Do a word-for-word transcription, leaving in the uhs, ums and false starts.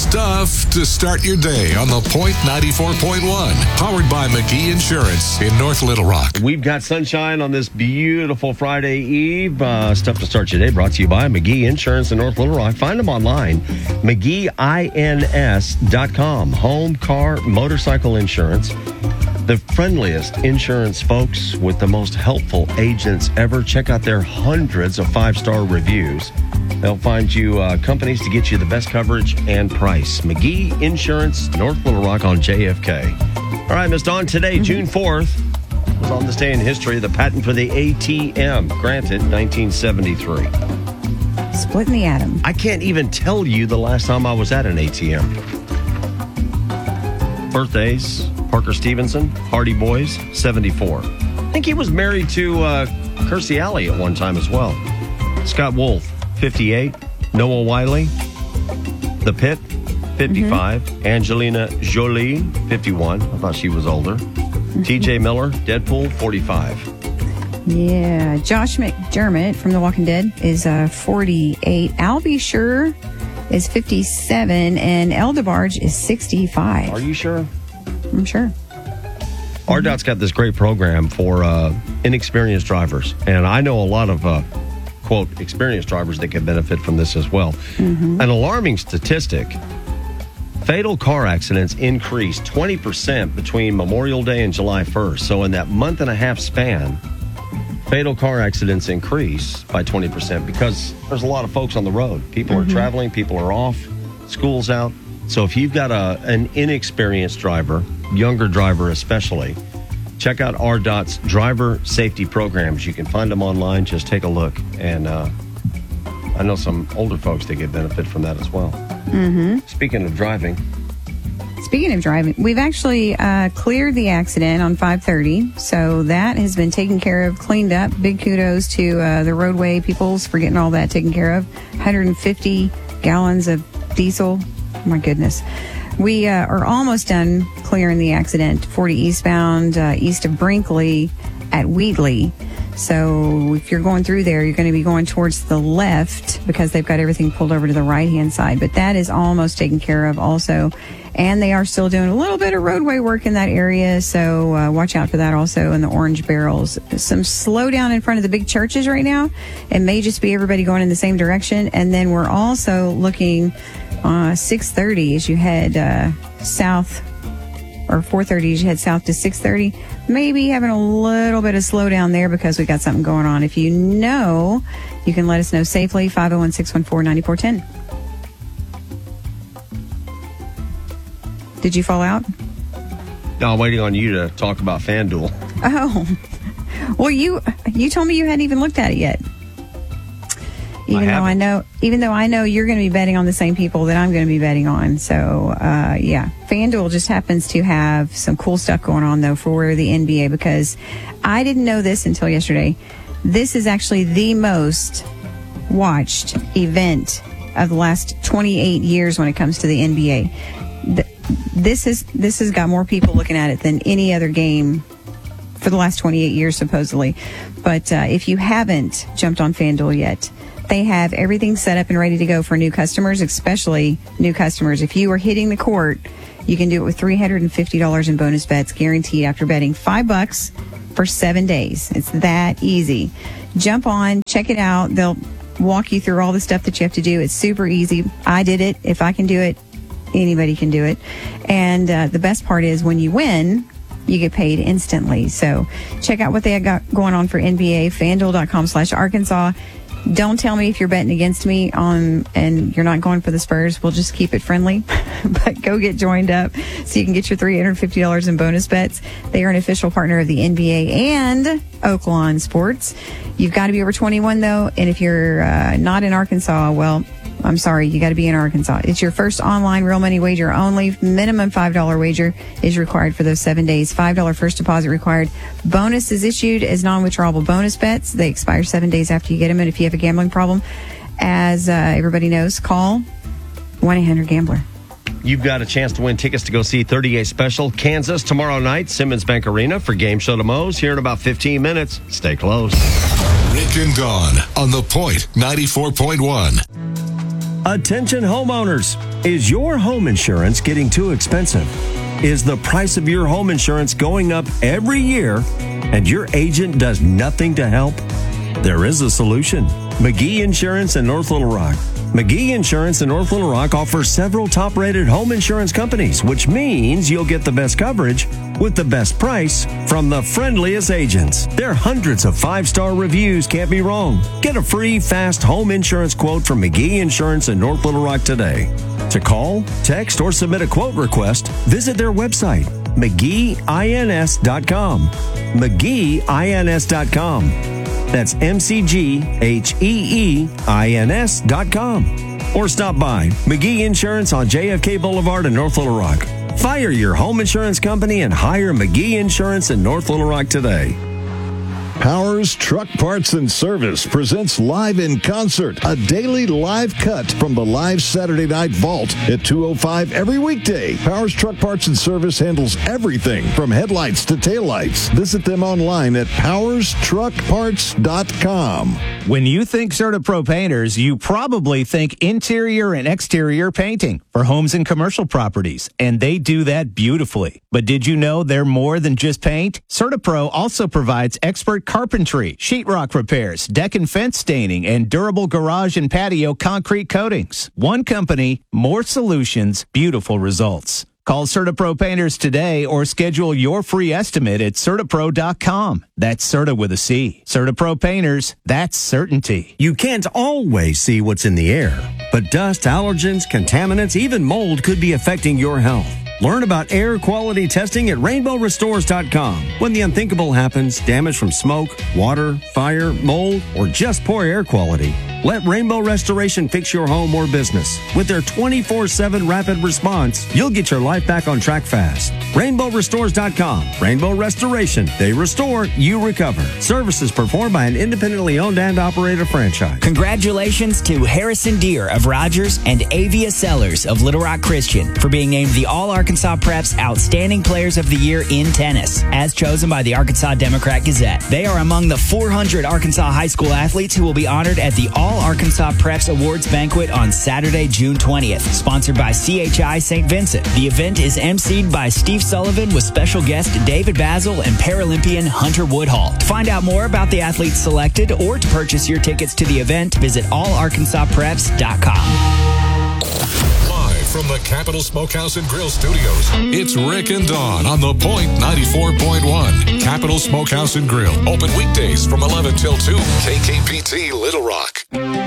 stuff to start your day on The Point ninety-four point one. Powered by McGee Insurance in North Little Rock. We've got sunshine on this beautiful Friday Eve. Uh, stuff to start your day brought to you by McGee Insurance in North Little Rock. Find them online, McGee Ins dot com. Home, car, motorcycle insurance. The friendliest insurance folks with the most helpful agents ever. Check out their hundreds of five-star reviews. They'll find you uh, companies to get you the best coverage and price. McGee Insurance, North Little Rock on J F K. All right, Miss Dawn, today, mm-hmm. June fourth, was on this day in history, the patent for the A T M, granted nineteen seventy-three. Splitting the atom. I can't even tell you the last time I was at an A T M. Birthdays, Parker Stevenson, Hardy Boys, seventy-four. I think he was married to uh, Kirstie Alley at one time as well. Scott Wolf, fifty-eight. Noah Wiley, The Pit, fifty-five. Mm-hmm. Angelina Jolie, fifty-one. I thought she was older. Mm-hmm. T J Miller, Deadpool, forty-five. Yeah. Josh McDermott from The Walking Dead is uh, forty-eight. Albie Schur is fifty-seven. And El DeBarge is sixty-five. Are you sure? I'm sure. R DOT's got this great program for uh, inexperienced drivers. And I know a lot of, uh, quote, experienced drivers that can benefit from this as well. Mm-hmm. An alarming statistic, fatal car accidents increased twenty percent between Memorial Day and July first. So in that month and a half span, fatal car accidents increase by twenty percent because there's a lot of folks on the road. People mm-hmm. are traveling, people are off, school's out. So if you've got a an inexperienced driver, younger driver especially, check out R DOT's driver safety programs. You can find them online. Just take a look. And uh, I know some older folks that get benefit from that as well. Mm-hmm. Speaking of driving. Speaking of driving, we've actually uh, cleared the accident on five thirty. So that has been taken care of, cleaned up. Big kudos to uh, the roadway peoples for getting all that taken care of. one hundred fifty gallons of diesel. Oh, my goodness. We uh, are almost done clearing the accident. forty eastbound, uh, east of Brinkley at Wheatley. So if you're going through there, you're going to be going towards the left because they've got everything pulled over to the right-hand side. But that is almost taken care of also. And they are still doing a little bit of roadway work in that area. So uh, watch out for that also in the orange barrels. Some slowdown in front of the big churches right now. It may just be everybody going in the same direction. And then we're also looking uh, six thirty as you head uh, south, or four thirty as you head south to six thirty. Maybe having a little bit of slowdown there because we got something going on. If you know, you can let us know safely. five oh one, six one four, nine four one oh. Did you fall out? No, I'm waiting on you to talk about FanDuel. Oh, well, you you told me you hadn't even looked at it yet. Even I though I know, even though I know you're going to be betting on the same people that I'm going to be betting on. So, uh, yeah, FanDuel just happens to have some cool stuff going on though for the N B A because I didn't know this until yesterday. This is actually the most watched event of the last twenty-eight years when it comes to the N B A. The, This is this has got more people looking at it than any other game for the last twenty-eight years, supposedly. But uh, if you haven't jumped on FanDuel yet, they have everything set up and ready to go for new customers, especially new customers. If you are hitting the court, you can do it with three hundred fifty dollars in bonus bets guaranteed after betting five bucks for seven days. It's that easy. Jump on, check it out. They'll walk you through all the stuff that you have to do. It's super easy. I did it. If I can do it, anybody can do it. And uh, the best part is when you win, you get paid instantly. So check out what they got going on for N B A, FanDuel.com slash Arkansas. Don't tell me if you're betting against me on and you're not going for the Spurs. We'll just keep it friendly. But go get joined up so you can get your three hundred fifty dollars in bonus bets. They are an official partner of the N B A and Oaklawn Sports. You've got to be over twenty-one, though. And if you're uh, not in Arkansas, well, I'm sorry, you got to be in Arkansas. It's your first online real money wager only. Minimum five dollars wager is required for those seven days. five dollars first deposit required. Bonus is issued as non-withdrawable bonus bets. They expire seven days after you get them. And if you have a gambling problem, as uh, everybody knows, call one eight hundred gambler. You've got a chance to win tickets to go see thirty-eight Special Kansas tomorrow night, Simmons Bank Arena for Game Show to Moe's here in about fifteen minutes. Stay close. Rick and Dawn on The Point ninety-four point one. Attention homeowners. Is your home insurance getting too expensive? Is the price of your home insurance going up every year and your agent does nothing to help? There is a solution. McGee Insurance in North Little Rock. McGee Insurance in North Little Rock offers several top-rated home insurance companies, which means you'll get the best coverage with the best price from the friendliest agents. Their hundreds of five-star reviews can't be wrong. Get a free, fast home insurance quote from McGee Insurance in North Little Rock today. To call, text, or submit a quote request, visit their website, McGee Ins dot com. McGee Ins dot com. That's M C G H E E I N S dot com. Or stop by McGee Insurance on J F K Boulevard in North Little Rock. Fire your home insurance company and hire McGee Insurance in North Little Rock today. Powers Truck Parts and Service presents Live in Concert, a daily live cut from the live Saturday Night Vault at two oh five every weekday. Powers Truck Parts and Service handles everything from headlights to taillights. Visit them online at powers truck parts dot com. When you think CertaPro Painters, you probably think interior and exterior painting for homes and commercial properties, and they do that beautifully. But did you know they're more than just paint? CertaPro also provides expert carpentry, sheetrock repairs, deck and fence staining, and durable garage and patio concrete coatings. One company, more solutions, beautiful results. Call CertaPro Painters today or schedule your free estimate at Certapro dot com. That's Certa with a C. CertaPro Painters, that's certainty. You can't always see what's in the air, but dust, allergens, contaminants, even mold could be affecting your health. Learn about air quality testing at rainbow restores dot com. When the unthinkable happens, damage from smoke, water, fire, mold, or just poor air quality, let Rainbow Restoration fix your home or business. With their twenty-four seven rapid response, you'll get your life back on track fast. rainbow restores dot com. Rainbow Restoration. They restore, you recover. Services performed by an independently owned and operated franchise. Congratulations to Harrison Deere of Rogers and Avia Sellers of Little Rock Christian for being named the All-Arkansas Preps Outstanding Players of the Year in Tennis, as chosen by the Arkansas Democrat Gazette. They are among the four hundred Arkansas high school athletes who will be honored at the All-Arkansas Preps Awards Banquet on Saturday, June twentieth, sponsored by C H I Saint Vincent. The event is emceed by Steve Sullivan with special guest David Basil and Paralympian Hunter Woodhall. To find out more about the athletes selected or to purchase your tickets to the event, visit all arkansas preps dot com. Live from the Capital Smokehouse and Grill Studios, it's Rick and Dawn on the Point ninety-four point one. Capital Smokehouse and Grill, open weekdays from eleven till two. K K P T Little Rock.